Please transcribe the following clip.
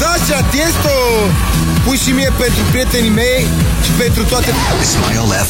Sasha, Tiesto! Pui și mie pentru prietenii mei și pentru toate... Smile